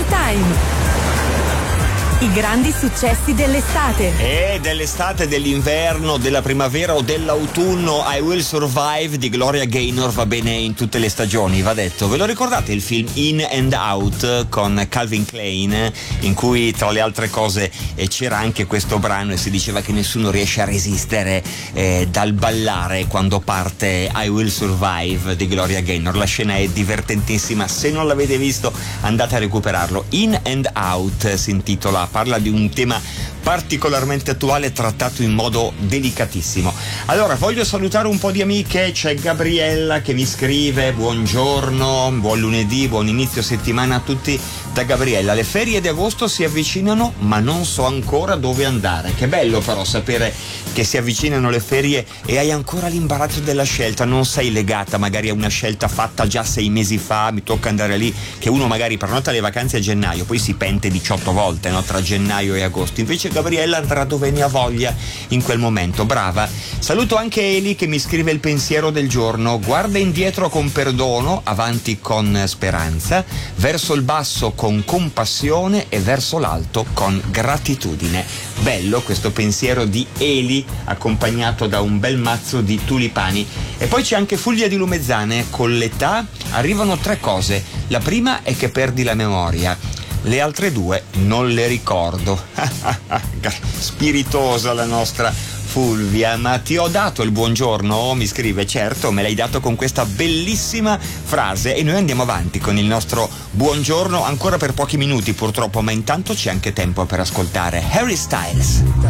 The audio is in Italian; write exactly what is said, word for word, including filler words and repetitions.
Summertime. I grandi successi dell'estate. E dell'estate, dell'inverno, della primavera o dell'autunno. I Will Survive di Gloria Gaynor va bene in tutte le stagioni, va detto. Ve lo ricordate il film In and Out con Calvin Klein, in cui tra le altre cose eh, c'era anche questo brano e si diceva che nessuno riesce a resistere eh, dal ballare quando parte I Will Survive di Gloria Gaynor. La scena è divertentissima, se non l'avete visto andate a recuperarlo. In and Out si intitola, parla di un tema particolarmente attuale trattato in modo delicatissimo. Allora voglio salutare un po' di amiche. C'è Gabriella che mi scrive: buongiorno, buon lunedì, buon inizio settimana a tutti da Gabriella. Le ferie di agosto si avvicinano ma non so ancora dove andare. Che bello però sapere che si avvicinano le ferie e hai ancora l'imbarazzo della scelta, non sei legata magari a una scelta fatta già sei mesi fa, mi tocca andare lì, che uno magari prenota le vacanze a gennaio, poi si pente diciotto volte, no? Tra gennaio e agosto. Invece Gabriella andrà dove ne ha voglia in quel momento, brava. Saluto anche Eli che mi scrive il pensiero del giorno: guarda indietro con perdono, avanti con speranza, verso il basso con compassione e verso l'alto con gratitudine. Bello questo pensiero di Eli, accompagnato da un bel mazzo di tulipani. E poi c'è anche Fulvia di Lumezzane: con l'età arrivano tre cose, la prima è che perdi la memoria, le altre due non le ricordo. Spiritosa la nostra Fulvia. Ma ti ho dato il buongiorno? Mi scrive. Certo, me l'hai dato con questa bellissima frase e noi andiamo avanti con il nostro buongiorno ancora per pochi minuti purtroppo, ma intanto c'è anche tempo per ascoltare Harry Styles.